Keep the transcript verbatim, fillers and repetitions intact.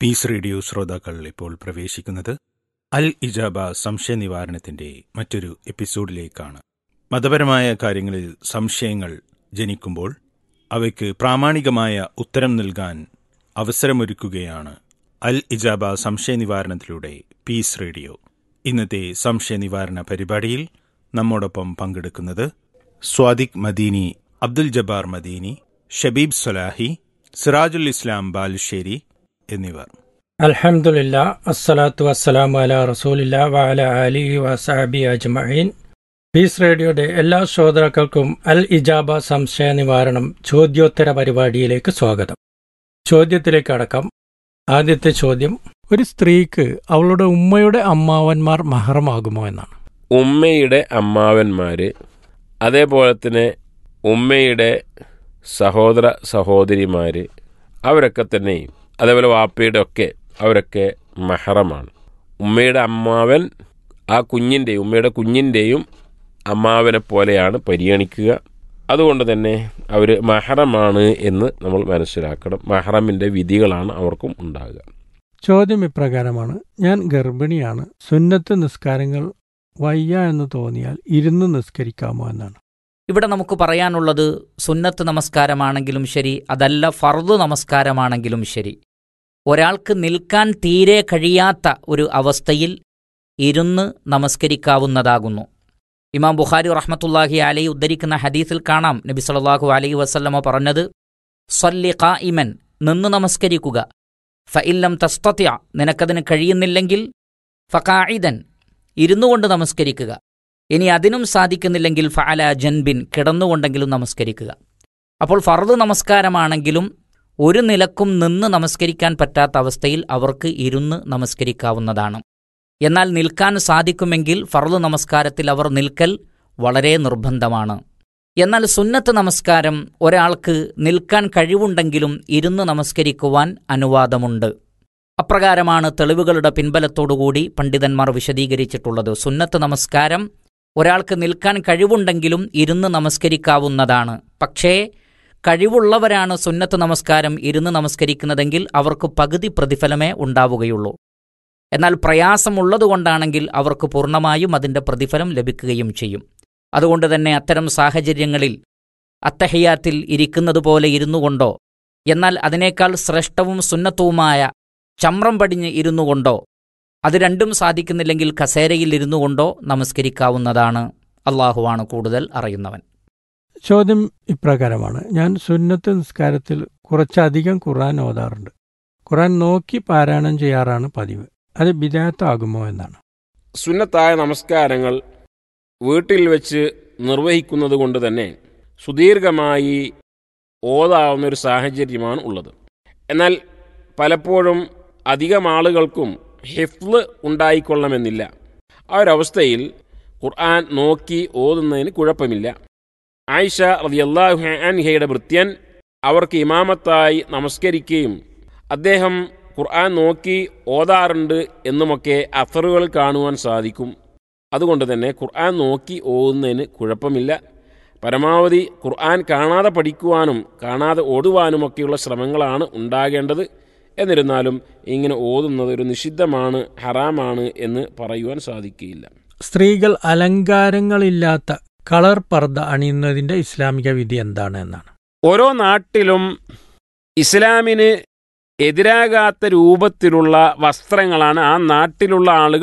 Piece radio ശ്രോതാക്കൾ ഇപ്പോൾ പ്രവേശിക്കുന്നത് അൽ ഇജാബ സംശയ നിവാരണത്തിന്റെ മറ്റൊരു എപ്പിസോഡിലേക്കാണ്. മതപരമായ കാര്യങ്ങളിൽ സംശയങ്ങൾ ജനിക്കുമ്പോൾ അവയ്ക്ക് പ്രാമാണികമായ ഉത്തരം നൽകാൻ അവസരമൊരുക്കുകയാണ് അൽ ഇജാബ സംശയ നിവാരണത്തിലൂടെ പീസ് റേഡിയോ. ഇന്നത്തെ സംശയ നിവാരണ പരിപാടിയിൽ നമ്മോടൊപ്പം പങ്കെടുക്കുന്നത് സ്വാദിഖ് മദീനി, അബ്ദുൽ ജബ്ബാർ മദീനി, ഷബീബ് സലാഹി, സിറാജുൽ ഇസ്ലാം ബാലുശ്ശേരി എന്നിവർ. അൽഹംദുലില്ലാ, അസ്സലാത്തു വസ്സലാമു അലാ റസൂലില്ലാ വഅല ആലിഹി വസഹബിഹി അജ്മഈൻ. പീസ് റേഡിയോയുടെ എല്ലാ ശ്രോതാക്കൾക്കും അൽ ഇജാബ സംശയ നിവാരണം ചോദ്യോത്തര പരിപാടിയിലേക്ക് സ്വാഗതം. ചോദ്യത്തിലേക്ക് അടക്കം. ആദ്യത്തെ ചോദ്യം, ഒരു സ്ത്രീക്ക് അവളുടെ ഉമ്മയുടെ അമ്മാവന്മാർ മഹറമാകുമോ എന്നാണ്. ഉമ്മയുടെ അമ്മാവന്മാര്, അതേപോലെ തന്നെ ഉമ്മയുടെ സഹോദര സഹോദരിമാര്, അവരൊക്കെ തന്നെയും അതേപോലെ വാപ്പയുടെ ഒക്കെ അവരൊക്കെ മഹറമാണ്. ഉമ്മയുടെ അമ്മാവൻ ആ കുഞ്ഞിൻ്റെയും ഉമ്മയുടെ കുഞ്ഞിൻ്റെയും അമ്മാവനെ പോലെയാണ് പരിഗണിക്കുക. അതുകൊണ്ട് തന്നെ അവർ മഹറമാണ് എന്ന് നമ്മൾ മനസ്സിലാക്കണം. മഹറമിൻ്റെ വിധികളാണ് അവർക്കും ഉണ്ടാകുക. ചോദ്യം ഇപ്രകാരമാണ്: ഞാൻ ഗർഭിണിയാണ്, സുന്നത്ത് നിസ്കാരങ്ങൾ വയ്യ എന്ന് തോന്നിയാൽ ഇരുന്ന് നിസ്കരിക്കാമോ എന്നാണ്. ഇവിടെ നമുക്ക് പറയാനുള്ളത്, സുന്നത്ത് നമസ്കാരമാണെങ്കിലും ശരി, അതല്ല ഫർദ് നമസ്കാരമാണെങ്കിലും ശരി, ഒരാൾക്ക് നിൽക്കാൻ തീരെ കഴിയാത്ത ഒരു അവസ്ഥയിൽ ഇരുന്ന് നമസ്കരിക്കാവുന്നതാകുന്നു. ഇമാം ബുഖാരി റഹ്മത്തുള്ളാഹി അലൈഹി ഉദ്ധരിക്കുന്ന ഹദീസിൽ കാണാം, നബി സല്ലല്ലാഹു അലൈഹി വസല്ലമ പറഞ്ഞത്, സ്വല്ലി ഖായിമൻ, നിന്ന് നമസ്കരിക്കുക, ഫഇല്ലം തസ്തതി, നിനക്കതിന് കഴിയുന്നില്ലെങ്കിൽ ഫഖാഇദൻ, ഇരുന്നുകൊണ്ട് നമസ്കരിക്കുക, ഇനി അതിനും സാധിക്കുന്നില്ലെങ്കിൽ ഫഅല ജൻബിൻ, കിടന്നുകൊണ്ടെങ്കിലും നമസ്കരിക്കുക. അപ്പോൾ ഫർദ് നമസ്കാരമാണെങ്കിലും ഒരു നിലക്കും നിന്ന് നമസ്കരിക്കാൻ പറ്റാത്ത അവസ്ഥയിൽ അവർക്ക് ഇരുന്ന് നമസ്കരിക്കാവുന്നതാണ്. എന്നാൽ നിൽക്കാൻ സാധിക്കുമെങ്കിൽ ഫർദ് നമസ്കാരത്തിൽ അവർ നിൽക്കൽ വളരെ നിർബന്ധമാണ്. എന്നാൽ സുന്നത്ത് നമസ്കാരം ഒരാൾക്ക് നിൽക്കാൻ കഴിവുണ്ടെങ്കിലും ഇരുന്ന് നമസ്കരിക്കുവാൻ അനുവാദമുണ്ട്. അപ്രകാരമാണ് തെളിവുകളുടെ പിൻബലത്തോടുകൂടി പണ്ഡിതന്മാർ വിശദീകരിച്ചിട്ടുള്ളത്. സുന്നത്ത് നമസ്കാരം ഒരാൾക്ക് നിൽക്കാൻ കഴിവുണ്ടെങ്കിലും ഇരുന്ന് നമസ്കരിക്കാവുന്നതാണ്. പക്ഷേ കഴിവുള്ളവരാണ് സുന്നത്ത് നമസ്കാരം ഇരുന്ന് നമസ്കരിക്കുന്നതെങ്കിൽ അവർക്ക് പകുതി പ്രതിഫലമേ ഉണ്ടാവുകയുള്ളൂ. എന്നാൽ പ്രയാസമുള്ളതുകൊണ്ടാണെങ്കിൽ അവർക്ക് പൂർണ്ണമായും അതിൻ്റെ പ്രതിഫലം ലഭിക്കുകയും ചെയ്യും. അതുകൊണ്ട് തന്നെ അത്തരം സാഹചര്യങ്ങളിൽ അത്തഹിയാത്തിൽ ഇരിക്കുന്നത് പോലെ ഇരുന്നു കൊണ്ടോ, എന്നാൽ അതിനേക്കാൾ ശ്രേഷ്ഠവും സുന്നത്തുവുമായ ചമ്രം പടിഞ്ഞ് ഇരുന്നു കൊണ്ടോ, അത് രണ്ടും സാധിക്കുന്നില്ലെങ്കിൽ കസേരയിൽ ഇരുന്നു കൊണ്ടോ നമസ്കരിക്കാവുന്നതാണ്. അള്ളാഹുവാണ് കൂടുതൽ അറിയുന്നവൻ. ചോദ്യം ഇപ്രകാരമാണ്: ഞാൻ സുന്നത്ത് നിസ്കാരത്തിൽ കുറച്ചധികം ഖുർആൻ ഓതാറുണ്ട്. ഖുർആൻ നോക്കി പാരായണം ചെയ്യാറാണ് പതിവ്. അത് ബിദഅത്താകുമോ എന്നാണ്. സുന്നത്തായ നമസ്കാരങ്ങൾ വീട്ടിൽ വെച്ച് നിർവഹിക്കുന്നത് കൊണ്ട് തന്നെ സുദീർഘമായി ഓതാവുന്ന ഒരു സാഹചര്യമാണ് ഉള്ളത്. എന്നാൽ പലപ്പോഴും അധികം ആളുകൾക്കും ഹിഫ്ള് ഉണ്ടായിക്കൊള്ളണമെന്നില്ല. ആ ഒരവസ്ഥയിൽ ഖുർആൻ നോക്കി ഓതുന്നതിന് കുഴപ്പമില്ല. ആയിഷ റളിയല്ലാഹു അൻഹയുടെ ഭൃത്യൻ അവർക്ക് ഇമാമത്തായി നമസ്കരിക്കുകയും അദ്ദേഹം ഖുർആൻ നോക്കി ഓതാറുണ്ട് എന്നുമൊക്കെ അഥറുകൾ കാണുവാൻ സാധിക്കും. അതുകൊണ്ട് തന്നെ ഖുർആൻ നോക്കി ഓതുന്നതിന് കുഴപ്പമില്ല. പരമാവധി ഖുർആൻ കാണാതെ പഠിക്കുവാനും കാണാതെ ഓടുവാനുമൊക്കെയുള്ള ശ്രമങ്ങളാണ് ഉണ്ടാകേണ്ടത്. എന്നിരുന്നാലും ഇങ്ങനെ ഓതുന്നത് ഒരു നിഷിദ്ധമാണ്, ഹറാമാണ് എന്ന് പറയുവാൻ സാധിക്കുകയില്ല. സ്ത്രീകൾ അലങ്കാരങ്ങളില്ലാത്ത കളർ പർദ്ദ അണിയുന്നതിൻ്റെ ഇസ്ലാമിക വിധി എന്താണ് എന്നാണ്. ഓരോ നാട്ടിലും ഇസ്ലാമിന് എതിരാകാത്ത രൂപത്തിലുള്ള വസ്ത്രങ്ങളാണ് ആ നാട്ടിലുള്ള ആളുകൾ